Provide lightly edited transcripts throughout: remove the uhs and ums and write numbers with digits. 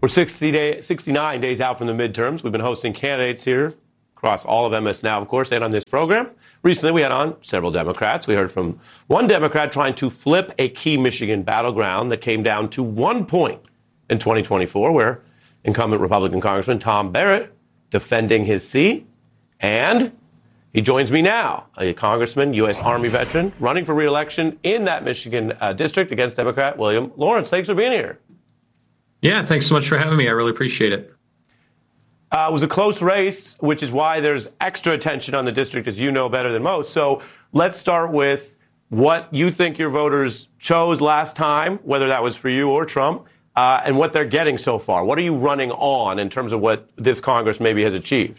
We're 69 days out from the midterms. We've been hosting candidates here across all of MS Now, of course, and on this program. Recently, we had on several Democrats. We heard from one Democrat trying to flip a key Michigan battleground that came down to 1 point in 2024, where incumbent Republican Congressman Tom Barrett defending his seat. And he joins me now, a congressman, U.S. Army veteran, running for re-election in that Michigan district against Democrat William Lawrence. Thanks for being here. Yeah, thanks so much for having me. I really appreciate it. It was a close race, which is why there's extra attention on the district, as you know better than most. So let's start with what you think your voters chose last time, whether that was for you or Trump, and what they're getting so far. What are you running on in terms of what this Congress maybe has achieved?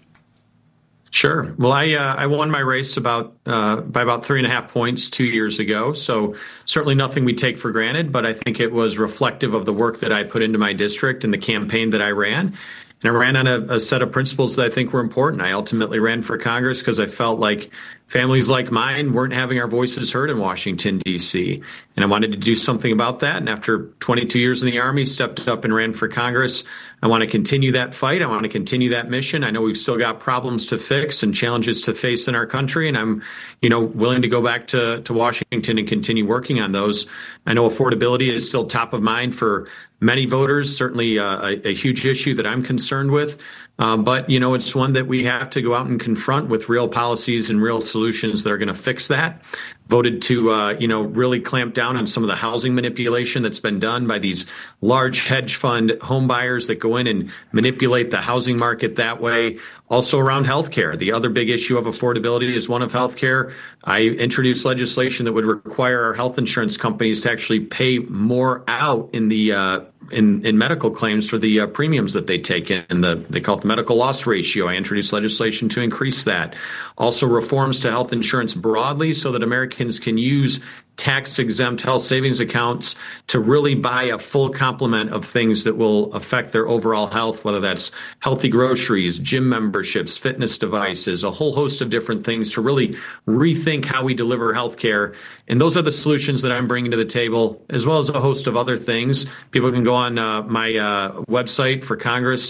Sure. Well, I won my race by about 3.5 points 2 years ago. So certainly nothing we take for granted, but I think it was reflective of the work that I put into my district and the campaign that I ran. And I ran on a set of principles that I think were important. I ultimately ran for Congress because I felt like families like mine weren't having our voices heard in Washington, D.C. And I wanted to do something about that. And after 22 years in the Army, stepped up and ran for Congress. I want to continue that fight. I want to continue that mission. I know we've still got problems to fix and challenges to face in our country. And I'm, willing to go back to Washington and continue working on those. I know affordability is still top of mind for many voters, certainly a huge issue that I'm concerned with. But, it's one that we have to go out and confront with real policies and real solutions that are going to fix that. Voted to, really clamp down on some of the housing manipulation that's been done by these large hedge fund home buyers that go in and manipulate the housing market that way. Also around healthcare. The other big issue of affordability is one of healthcare. I introduced legislation that would require our health insurance companies to actually pay more out in the in medical claims for the premiums that they take in. They call it the medical loss ratio. I introduced legislation to increase that. Also reforms to health insurance broadly so that Americans can use tax-exempt health savings accounts to really buy a full complement of things that will affect their overall health, whether that's healthy groceries, gym memberships, fitness devices, a whole host of different things to really rethink how we deliver healthcare. And those are the solutions that I'm bringing to the table, as well as a host of other things. People can go on my website for Congress,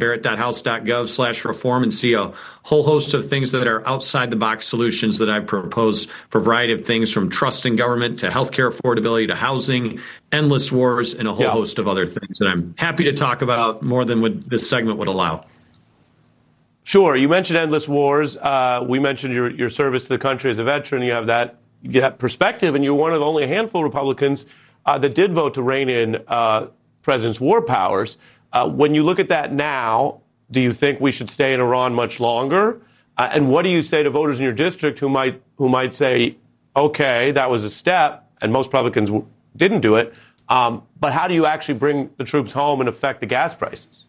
barrett.house.gov/reform, and see a whole host of things that are outside the box solutions that I propose for a variety of things, from trust in government to healthcare affordability to housing, endless wars, and a whole host of other things that I'm happy to talk about more than what this segment would allow. Sure. You mentioned endless wars. We mentioned your service to the country as a veteran. You have that perspective, and you're one of only a handful of Republicans that did vote to rein in president's war powers. When you look at that now, do you think we should stay in Iran much longer? And what do you say to voters in your district who might say, okay, that was a step, and most Republicans didn't do it, but how do you actually bring the troops home and affect the gas prices?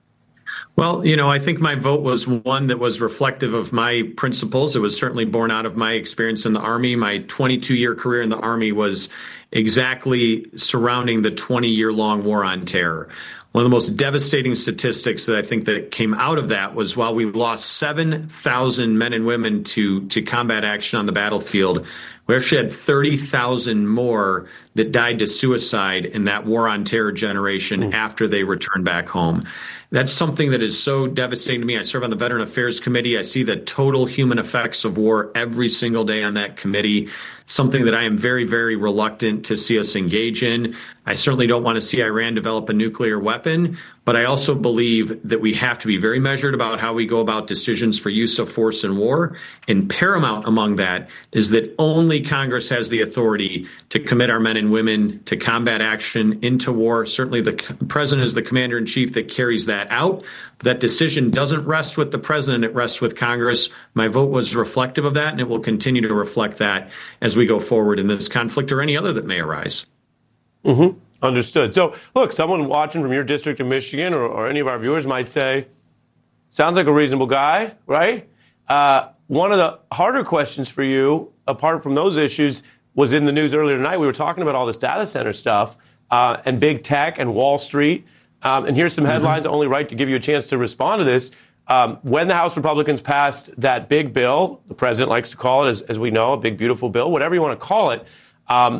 Well, I think my vote was one that was reflective of my principles. It was certainly born out of my experience in the Army. My 22-year career in the Army was exactly surrounding the 20-year-long war on terror. One of the most devastating statistics that I think that came out of that was while we lost 7,000 men and women to combat action on the battlefield, we actually had 30,000 more that died to suicide in that war on terror generation after they returned back home. That's something that is so devastating to me. I serve on the Veteran Affairs Committee. I see the total human effects of war every single day on that committee, something that I am very, very reluctant to see us engage in. I certainly don't want to see Iran develop a nuclear weapon, but I also believe that we have to be very measured about how we go about decisions for use of force in war. And paramount among that is that only Congress has the authority to commit our men and women to combat action into war. Certainly the president is the commander in chief that carries that out. That decision doesn't rest with the president. It rests with Congress. My vote was reflective of that, and it will continue to reflect that as we go forward in this conflict or any other that may arise. Mm-hmm. Understood. So, look, someone watching from your district in Michigan or any of our viewers might say, sounds like a reasonable guy, right? One of the harder questions for you, apart from those issues, was in the news earlier tonight. We were talking about all this data center stuff and big tech and Wall Street. And here's some headlines, only right to give you a chance to respond to this. When the House Republicans passed that big bill, the president likes to call it, as we know, a big, beautiful bill, whatever you want to call it,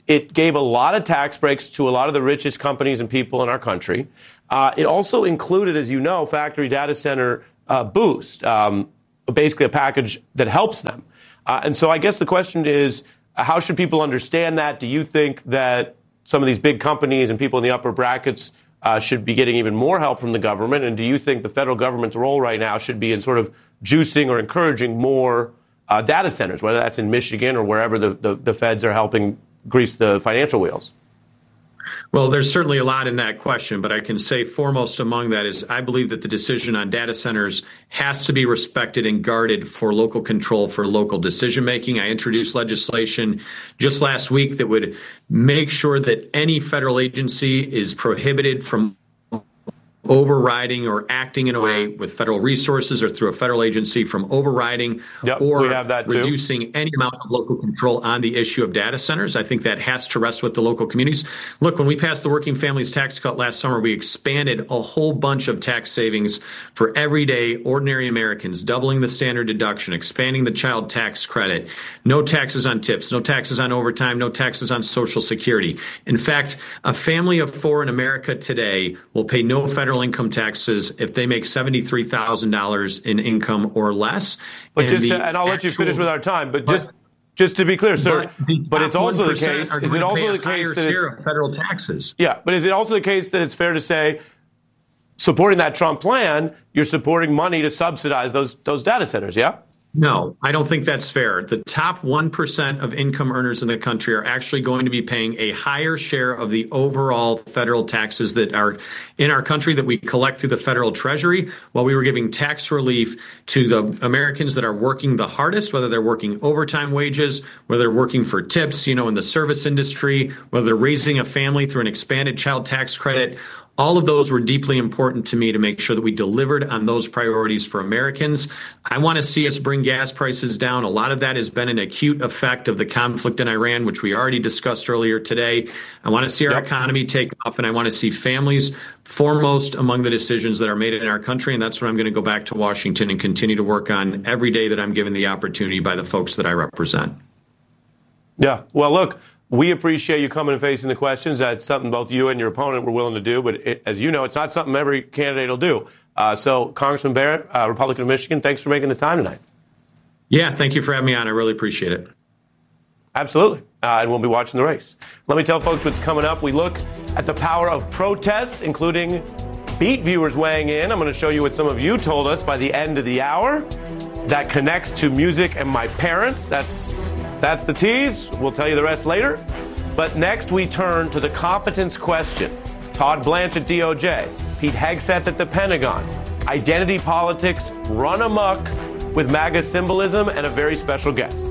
It gave a lot of tax breaks to a lot of the richest companies and people in our country. It also included, as you know, factory data center boost, basically a package that helps them. And so I guess the question is, how should people understand that? Do you think that some of these big companies and people in the upper brackets should be getting even more help from the government? And do you think the federal government's role right now should be in sort of juicing or encouraging more data centers, whether that's in Michigan or wherever the feds are helping grease the financial wheels? Well, there's certainly a lot in that question, but I can say foremost among that is I believe that the decision on data centers has to be respected and guarded for local control, for local decision making. I introduced legislation just last week that would make sure that any federal agency is prohibited from overriding or acting in a way with federal resources or through a federal agency from overriding or reducing any amount of local control on the issue of data centers. I think that has to rest with the local communities. Look, when we passed the Working Families Tax Cut last summer, we expanded a whole bunch of tax savings for everyday ordinary Americans, doubling the standard deduction, expanding the child tax credit, no taxes on tips, no taxes on overtime, no taxes on Social Security. In fact, a family of four in America today will pay no federal income taxes if they make $73,000 in income or less. But and I'll let you finish with our time. But just to be clear, sir. But it's also the case. Is it also the case that it's federal taxes? Yeah, but is it also the case that it's fair to say, supporting that Trump plan, you're supporting money to subsidize those data centers? Yeah. No, I don't think that's fair. The top 1% of income earners in the country are actually going to be paying a higher share of the overall federal taxes that are in our country that we collect through the federal treasury, while we were giving tax relief to the Americans that are working the hardest, whether they're working overtime wages, whether they're working for tips, in the service industry, whether they're raising a family through an expanded child tax credit. All of those were deeply important to me to make sure that we delivered on those priorities for Americans. I want to see us bring gas prices down. A lot of that has been an acute effect of the conflict in Iran, which we already discussed earlier today. I want to see our economy take off, and I want to see families foremost among the decisions that are made in our country. And that's what I'm going to go back to Washington and continue to work on every day that I'm given the opportunity by the folks that I represent. Yeah. Well, look, we appreciate you coming and facing the questions. That's something both you and your opponent were willing to do. But as you know, it's not something every candidate will do. So, Congressman Barrett, Republican of Michigan, thanks for making the time tonight. Yeah, thank you for having me on. I really appreciate it. Absolutely. And we'll be watching the race. Let me tell folks what's coming up. We look at the power of protests, including Beat viewers weighing in. I'm going to show you what some of you told us by the end of the hour. That connects to music and my parents. That's the tease. We'll tell you the rest later. But next we turn to the competence question. Todd Blanche at DOJ, Pete Hegseth at the Pentagon, identity politics run amok with MAGA symbolism, and a very special guest.